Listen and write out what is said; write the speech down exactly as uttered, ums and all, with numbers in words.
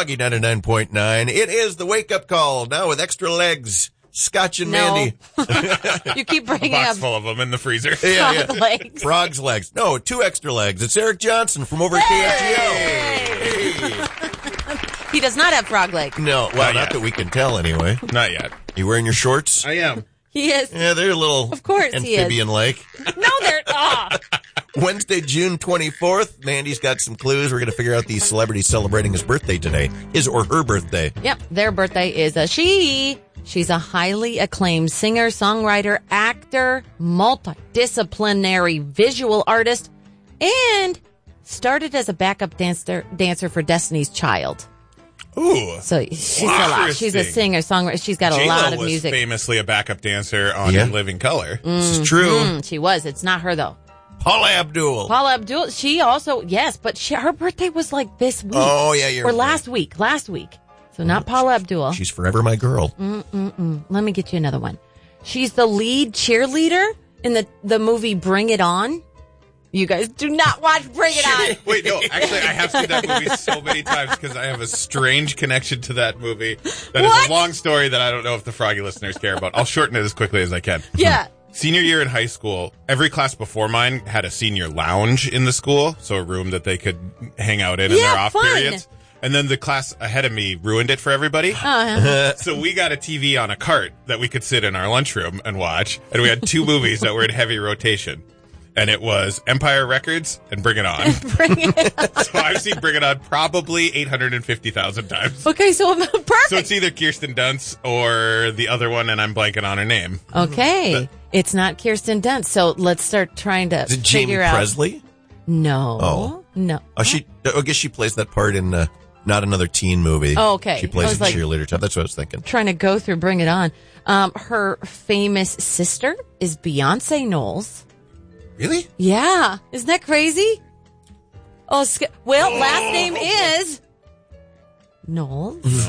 Froggy ninety-nine point nine. It is the wake-up call, now with extra legs. Scotch and No. Mandy. You keep A bringing box up full of them in the freezer. Yeah, yeah. frog legs. Frog's legs. No, two extra legs. It's Eric Johnson from over at K F G O. Hey. He does not have frog legs. No, well, Not not yet. that we can tell anyway. Not yet. You wearing your shorts? I am. He is. Yeah, they're a little Of course he is. amphibian lake. No, they're. Ah. Wednesday, June twenty-fourth. Mandy's got some clues. We're going to figure out these celebrities celebrating his birthday today. His or her birthday. Yep, their birthday is a she. She's a highly acclaimed singer, songwriter, actor, multidisciplinary visual artist, and started as a backup dancer dancer for Destiny's Child. Ooh. So she's a lot. She's a Interesting. singer, songwriter. She's got a J-Lo lot of was music. famously a backup dancer on Yeah. In Living Color. This is true. Mm, she was. It's not her though. Paula Abdul. Paula Abdul. She also yes, but she, her birthday was like this week. Oh, yeah, you're or right. last week. Last week. So not Paula Abdul. She's forever my girl. Let me get you another one. She's the lead cheerleader in the, the movie Bring It On. You guys do not watch Bring It On. Wait, no, actually, I have seen that movie so many times because I have a strange connection to that movie. That What? is a long story that I don't know if the Froggy listeners care about. I'll shorten it as quickly as I can. Yeah. Senior year in high school, every class before mine had a senior lounge in the school, so a room that they could hang out in in Yeah, their off fun. periods. And then the class ahead of me ruined it for everybody. Uh-huh. So we got a T V on a cart that we could sit in our lunchroom and watch. And we had two movies that were in heavy rotation. And it was Empire Records and Bring It On. Bring It On. So I've seen Bring It On probably eight hundred fifty thousand times. Okay, so perfect. So it's either Kirsten Dunst or the other one, and I'm blanking on her name. Okay. It's not Kirsten Dunst. So let's start trying to Is it Jamie figure out. Presley? No. Oh. No. Oh, she. I guess she plays that part in uh, not another teen movie. Oh, okay. She I plays was a like- cheerleader type. That's what I was thinking. Trying to go through Bring It On. Um, her famous sister is Beyonce Knowles. Really? Yeah. Isn't that crazy? Oh, sc- well, last name is Knowles.